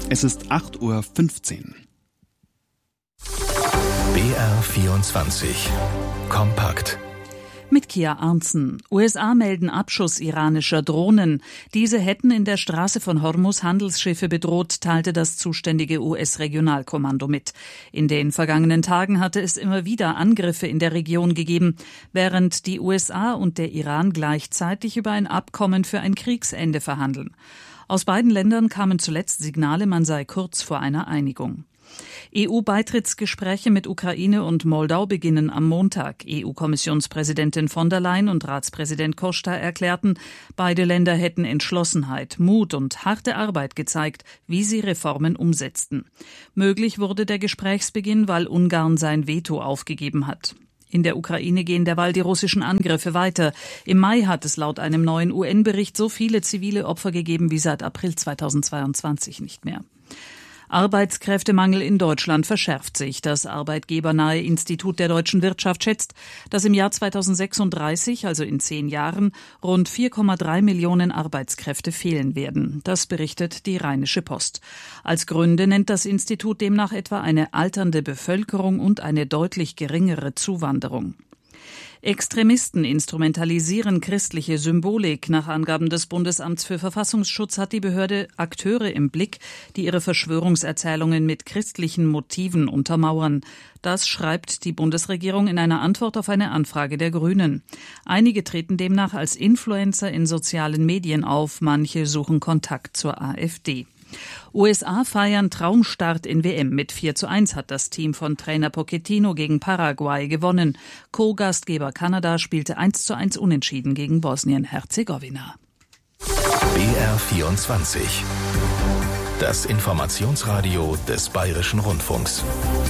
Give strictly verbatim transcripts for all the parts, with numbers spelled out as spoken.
Es ist acht Uhr fünfzehn. B R vierundzwanzig. Kompakt. Mit Kia Arntzen. U S A melden Abschuss iranischer Drohnen. Diese hätten in der Straße von Hormuz Handelsschiffe bedroht, teilte das zuständige U S-Regionalkommando mit. In den vergangenen Tagen hatte es immer wieder Angriffe in der Region gegeben, während die U S A und der Iran gleichzeitig über ein Abkommen für ein Kriegsende verhandeln. Aus beiden Ländern kamen zuletzt Signale, man sei kurz vor einer Einigung. E U-Beitrittsgespräche mit Ukraine und Moldau beginnen am Montag. E U-Kommissionspräsidentin von der Leyen und Ratspräsident Costa erklärten, beide Länder hätten Entschlossenheit, Mut und harte Arbeit gezeigt, wie sie Reformen umsetzten. Möglich wurde der Gesprächsbeginn, weil Ungarn sein Veto aufgegeben hat. In der Ukraine gehen derweil die russischen Angriffe weiter. Im Mai hat es laut einem neuen U N-Bericht so viele zivile Opfer gegeben wie seit April zweitausendzweiundzwanzig nicht mehr. Arbeitskräftemangel in Deutschland verschärft sich. Das arbeitgebernahe Institut der deutschen Wirtschaft schätzt, dass im Jahr zweitausendsechsunddreißig, also in zehn Jahren, rund vier Komma drei Millionen Arbeitskräfte fehlen werden. Das berichtet die Rheinische Post. Als Gründe nennt das Institut demnach etwa eine alternde Bevölkerung und eine deutlich geringere Zuwanderung. Extremisten instrumentalisieren christliche Symbolik. Nach Angaben des Bundesamts für Verfassungsschutz hat die Behörde Akteure im Blick, die ihre Verschwörungserzählungen mit christlichen Motiven untermauern. Das schreibt die Bundesregierung in einer Antwort auf eine Anfrage der Grünen. Einige treten demnach als Influencer in sozialen Medien auf, manche suchen Kontakt zur AfD. U S A feiern Traumstart in W M. Mit vier zu eins hat das Team von Trainer Pochettino gegen Paraguay gewonnen. Co-Gastgeber Kanada spielte eins zu eins unentschieden gegen Bosnien-Herzegowina. B R vierundzwanzig. Das Informationsradio des Bayerischen Rundfunks.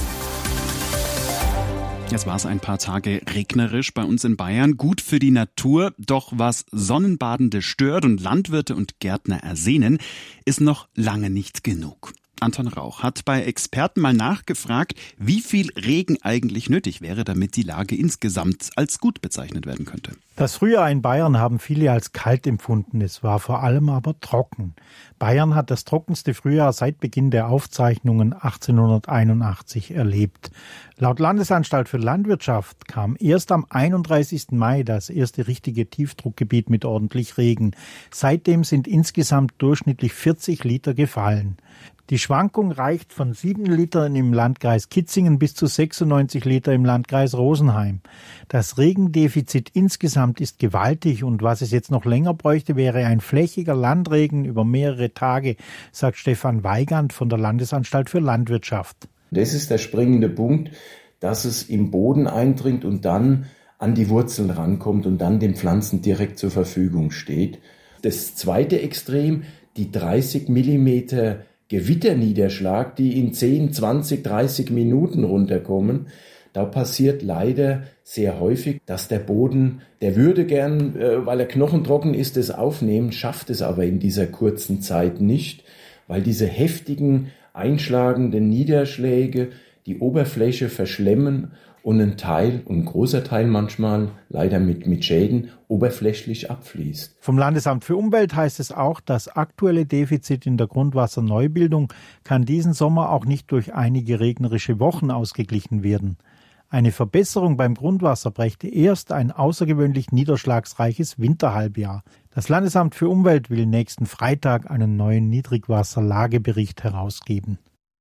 Jetzt war es ein paar Tage regnerisch bei uns in Bayern. Gut für die Natur, doch was Sonnenbadende stört und Landwirte und Gärtner ersehnen, ist noch lange nicht genug. Anton Rauch hat bei Experten mal nachgefragt, wie viel Regen eigentlich nötig wäre, damit die Lage insgesamt als gut bezeichnet werden könnte. Das Frühjahr in Bayern haben viele als kalt empfunden. Es war vor allem aber trocken. Bayern hat das trockenste Frühjahr seit Beginn der Aufzeichnungen achtzehnhunderteinundachtzig erlebt. Laut Landesanstalt für Landwirtschaft kam erst am einunddreißigsten Mai das erste richtige Tiefdruckgebiet mit ordentlich Regen. Seitdem sind insgesamt durchschnittlich vierzig Liter gefallen. Die Schwankung reicht von sieben Litern im Landkreis Kitzingen bis zu sechsundneunzig Liter im Landkreis Rosenheim. Das Regendefizit insgesamt ist gewaltig und was es jetzt noch länger bräuchte, wäre ein flächiger Landregen über mehrere Tage, sagt Stefan Weigand von der Landesanstalt für Landwirtschaft. Das ist der springende Punkt, dass es im Boden eindringt und dann an die Wurzeln rankommt und dann den Pflanzen direkt zur Verfügung steht. Das zweite Extrem, die dreißig Millimeter Gewitterniederschlag, die in zehn, zwanzig, dreißig Minuten runterkommen, da passiert leider sehr häufig, dass der Boden, der würde gern, weil er knochentrocken ist, das aufnehmen, schafft es aber in dieser kurzen Zeit nicht, weil diese heftigen, einschlagenden Niederschläge die Oberfläche verschlemmen und ein Teil, ein großer Teil manchmal, leider mit, mit Schäden, oberflächlich abfließt. Vom Landesamt für Umwelt heißt es auch, das aktuelle Defizit in der Grundwasserneubildung kann diesen Sommer auch nicht durch einige regnerische Wochen ausgeglichen werden. Eine Verbesserung beim Grundwasser brächte erst ein außergewöhnlich niederschlagsreiches Winterhalbjahr. Das Landesamt für Umwelt will nächsten Freitag einen neuen Niedrigwasserlagebericht herausgeben.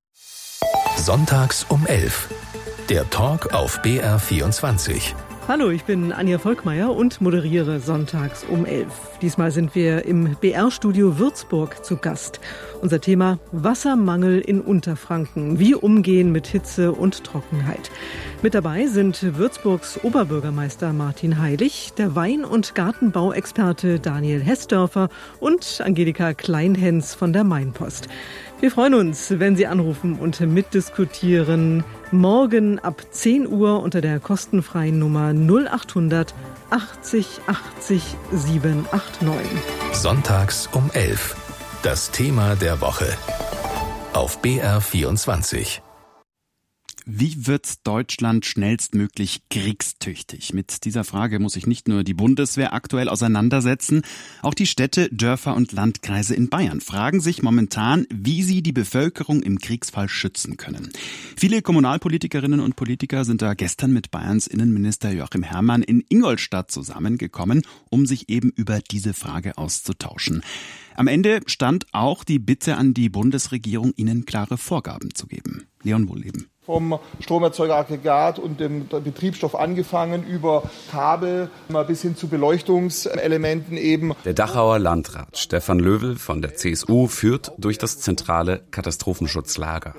Sonntags um elf. Der Talk auf B R vierundzwanzig. Hallo, ich bin Anja Volkmeier und moderiere sonntags um elf. Diesmal sind wir im B R-Studio Würzburg zu Gast. Unser Thema Wassermangel in Unterfranken. Wie umgehen mit Hitze und Trockenheit. Mit dabei sind Würzburgs Oberbürgermeister Martin Heilig, der Wein- und Gartenbauexperte Daniel Hessdörfer und Angelika Kleinhens von der Mainpost. Wir freuen uns, wenn Sie anrufen und mitdiskutieren. Morgen ab zehn Uhr unter der kostenfreien Nummer null achthundert achtzig achtzig siebenhundertneunundachtzig. Sonntags um elf. Das Thema der Woche. Auf B R vierundzwanzig. Wie wird Deutschland schnellstmöglich kriegstüchtig? Mit dieser Frage muss sich nicht nur die Bundeswehr aktuell auseinandersetzen, auch die Städte, Dörfer und Landkreise in Bayern fragen sich momentan, wie sie die Bevölkerung im Kriegsfall schützen können. Viele Kommunalpolitikerinnen und Politiker sind da gestern mit Bayerns Innenminister Joachim Herrmann in Ingolstadt zusammengekommen, um sich eben über diese Frage auszutauschen. Am Ende stand auch die Bitte an die Bundesregierung, ihnen klare Vorgaben zu geben. Leon Wohlleben. Vom Stromerzeugeraggregat und dem Betriebsstoff angefangen über Kabel bis hin zu Beleuchtungselementen eben. Der Dachauer Landrat Stefan Löwel von der C S U führt durch das zentrale Katastrophenschutzlager.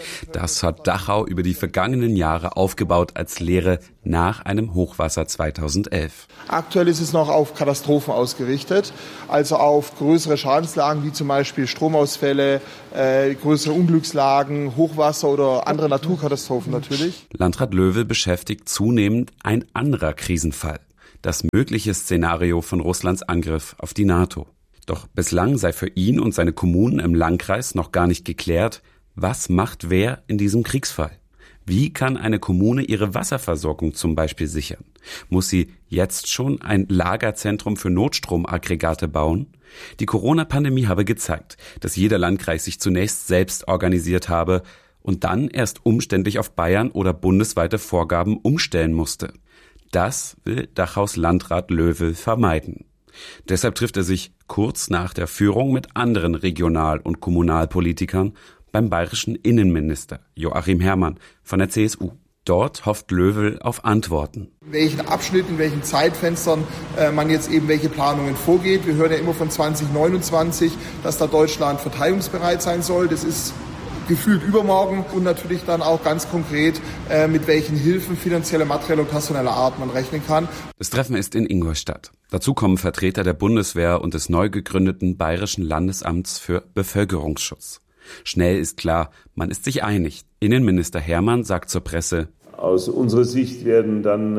Das hat Dachau über die vergangenen Jahre aufgebaut als Lehre nach einem Hochwasser zweitausendelf. Aktuell ist es noch auf Katastrophen ausgerichtet, also auf größere Schadenslagen wie zum Beispiel Stromausfälle, äh, größere Unglückslagen, Hochwasser oder andere Naturkatastrophen natürlich. Landrat Löwel beschäftigt zunehmend ein anderer Krisenfall, das mögliche Szenario von Russlands Angriff auf die NATO. Doch bislang sei für ihn und seine Kommunen im Landkreis noch gar nicht geklärt, was macht wer in diesem Kriegsfall? Wie kann eine Kommune ihre Wasserversorgung zum Beispiel sichern? Muss sie jetzt schon ein Lagerzentrum für Notstromaggregate bauen? Die Corona-Pandemie habe gezeigt, dass jeder Landkreis sich zunächst selbst organisiert habe und dann erst umständlich auf Bayern oder bundesweite Vorgaben umstellen musste. Das will Dachaus Landrat Löwel vermeiden. Deshalb trifft er sich kurz nach der Führung mit anderen Regional- und Kommunalpolitikern beim bayerischen Innenminister Joachim Herrmann von der C S U. Dort hofft Löwel auf Antworten. In welchen Abschnitten, in welchen Zeitfenstern äh, man jetzt eben welche Planungen vorgeht. Wir hören ja immer von zwanzig neunundzwanzig, dass da Deutschland verteidigungsbereit sein soll. Das ist gefühlt übermorgen und natürlich dann auch ganz konkret, äh, mit welchen Hilfen finanzieller, materieller und personeller Art man rechnen kann. Das Treffen ist in Ingolstadt. Dazu kommen Vertreter der Bundeswehr und des neu gegründeten Bayerischen Landesamts für Bevölkerungsschutz. Schnell ist klar, man ist sich einig. Innenminister Herrmann sagt zur Presse: Aus unserer Sicht werden dann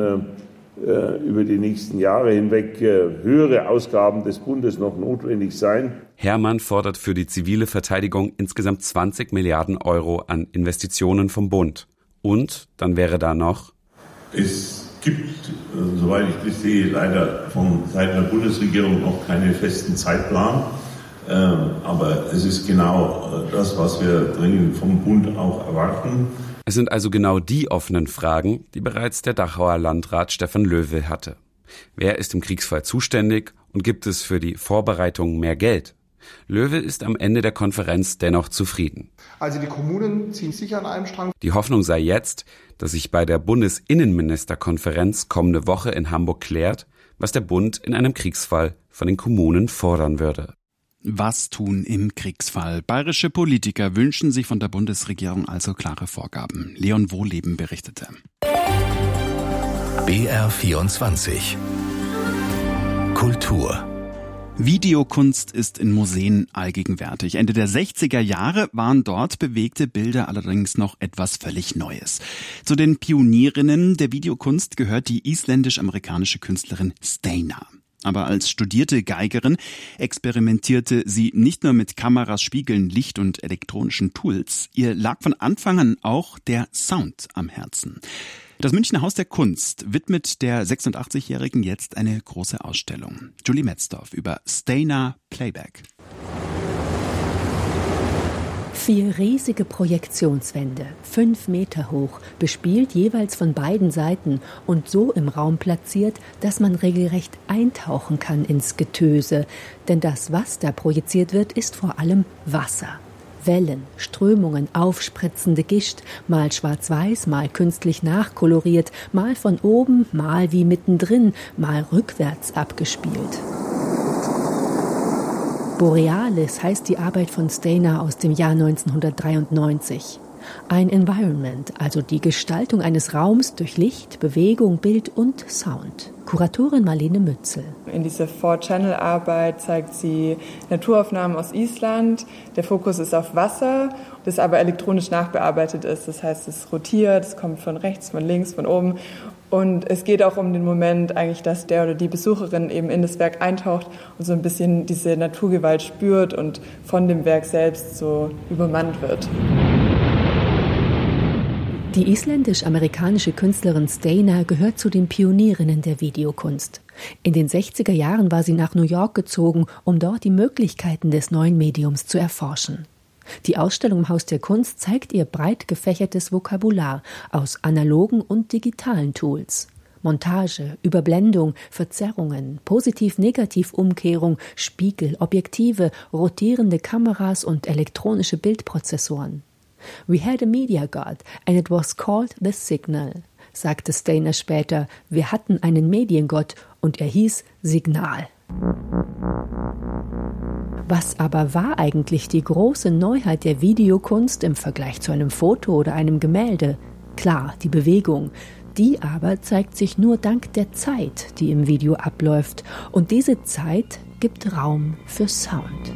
äh, über die nächsten Jahre hinweg äh, höhere Ausgaben des Bundes noch notwendig sein. Herrmann fordert für die zivile Verteidigung insgesamt zwanzig Milliarden Euro an Investitionen vom Bund. Und dann wäre da noch: Es gibt, äh, soweit ich das sehe, leider von Seiten der Bundesregierung noch keinen festen Zeitplan. Aber es ist genau das, was wir dringend vom Bund auch erwarten. Es sind also genau die offenen Fragen, die bereits der Dachauer Landrat Stefan Löwel hatte. Wer ist im Kriegsfall zuständig und gibt es für die Vorbereitung mehr Geld? Löwel ist am Ende der Konferenz dennoch zufrieden. Also die Kommunen ziehen sicher an einem Strang. Die Hoffnung sei jetzt, dass sich bei der Bundesinnenministerkonferenz kommende Woche in Hamburg klärt, was der Bund in einem Kriegsfall von den Kommunen fordern würde. Was tun im Kriegsfall? Bayerische Politiker wünschen sich von der Bundesregierung also klare Vorgaben. Leon Wohlleben berichtete. B R vierundzwanzig Kultur. Videokunst ist in Museen allgegenwärtig. Ende der sechziger Jahre waren dort bewegte Bilder allerdings noch etwas völlig Neues. Zu den Pionierinnen der Videokunst gehört die isländisch-amerikanische Künstlerin Steinda. Aber als studierte Geigerin experimentierte sie nicht nur mit Kameras, Spiegeln, Licht und elektronischen Tools. Ihr lag von Anfang an auch der Sound am Herzen. Das Münchner Haus der Kunst widmet der sechsundachtzigjährigen jetzt eine große Ausstellung. Julie Metzdorf über Steinda Playback. Vier riesige Projektionswände, fünf Meter hoch, bespielt jeweils von beiden Seiten und so im Raum platziert, dass man regelrecht eintauchen kann ins Getöse. Denn das, was da projiziert wird, ist vor allem Wasser. Wellen, Strömungen, aufspritzende Gischt, mal schwarz-weiß, mal künstlich nachkoloriert, mal von oben, mal wie mittendrin, mal rückwärts abgespielt. Borealis heißt die Arbeit von Steinda aus dem Jahr neunzehnhundertdreiundneunzig. Ein Environment, also die Gestaltung eines Raums durch Licht, Bewegung, Bild und Sound. Kuratorin Marlene Mützel. In dieser Four-Channel-Arbeit zeigt sie Naturaufnahmen aus Island. Der Fokus ist auf Wasser, das aber elektronisch nachbearbeitet ist. Das heißt, es rotiert, es kommt von rechts, von links, von oben. Und es geht auch um den Moment eigentlich, dass der oder die Besucherin eben in das Werk eintaucht und so ein bisschen diese Naturgewalt spürt und von dem Werk selbst so übermannt wird. Die isländisch-amerikanische Künstlerin Steinar gehört zu den Pionierinnen der Videokunst. In den sechziger Jahren war sie nach New York gezogen, um dort die Möglichkeiten des neuen Mediums zu erforschen. Die Ausstellung im Haus der Kunst zeigt ihr breit gefächertes Vokabular aus analogen und digitalen Tools. Montage, Überblendung, Verzerrungen, Positiv-Negativ-Umkehrung, Spiegel, Objektive, rotierende Kameras und elektronische Bildprozessoren. We had a media god and it was called the Signal, sagte Steinar später. Wir hatten einen Mediengott und er hieß Signal. Was aber war eigentlich die große Neuheit der Videokunst im Vergleich zu einem Foto oder einem Gemälde? Klar, die Bewegung. Die aber zeigt sich nur dank der Zeit, die im Video abläuft. Und diese Zeit gibt Raum für Sound.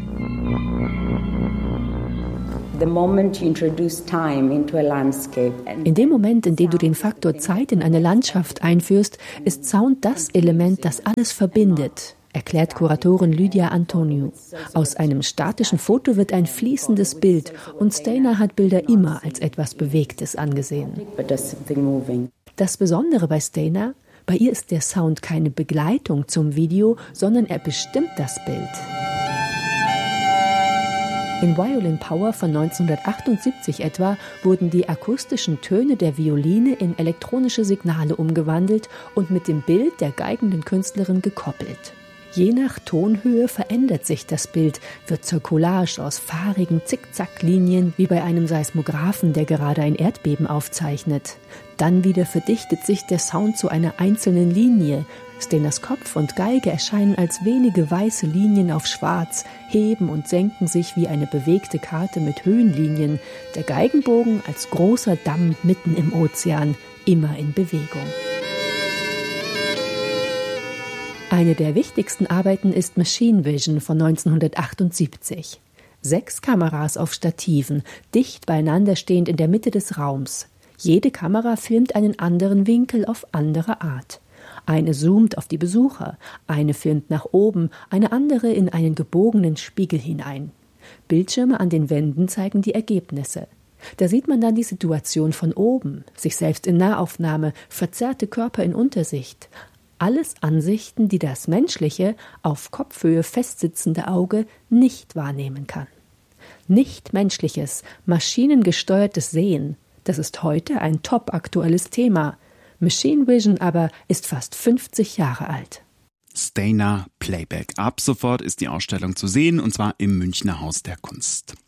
In dem Moment, in dem du den Faktor Zeit in eine Landschaft einführst, ist Sound das Element, das alles verbindet, erklärt Kuratorin Lydia Antoniou. Aus einem statischen Foto wird ein fließendes Bild und Steinar hat Bilder immer als etwas Bewegtes angesehen. Das Besondere bei Steinar, bei ihr ist der Sound keine Begleitung zum Video, sondern er bestimmt das Bild. In Violin Power von neunzehnhundertachtundsiebzig etwa wurden die akustischen Töne der Violine in elektronische Signale umgewandelt und mit dem Bild der geigenden Künstlerin gekoppelt. Je nach Tonhöhe verändert sich das Bild, wird zur Collage aus fahrigen Zickzacklinien wie bei einem Seismographen, der gerade ein Erdbeben aufzeichnet. Dann wieder verdichtet sich der Sound zu einer einzelnen Linie. Steinars Kopf und Geige erscheinen als wenige weiße Linien auf Schwarz, heben und senken sich wie eine bewegte Karte mit Höhenlinien. Der Geigenbogen als großer Damm mitten im Ozean, immer in Bewegung. Eine der wichtigsten Arbeiten ist Machine Vision von neunzehnhundertachtundsiebzig. Sechs Kameras auf Stativen, dicht beieinander stehend in der Mitte des Raums. Jede Kamera filmt einen anderen Winkel auf andere Art. Eine zoomt auf die Besucher, eine filmt nach oben, eine andere in einen gebogenen Spiegel hinein. Bildschirme an den Wänden zeigen die Ergebnisse. Da sieht man dann die Situation von oben, sich selbst in Nahaufnahme, verzerrte Körper in Untersicht. Alles Ansichten, die das menschliche, auf Kopfhöhe festsitzende Auge nicht wahrnehmen kann. Nicht menschliches, maschinengesteuertes Sehen, das ist heute ein top-aktuelles Thema. Machine Vision aber ist fast fünfzig Jahre alt. Steinar Playback. Ab sofort ist die Ausstellung zu sehen, und zwar im Münchner Haus der Kunst.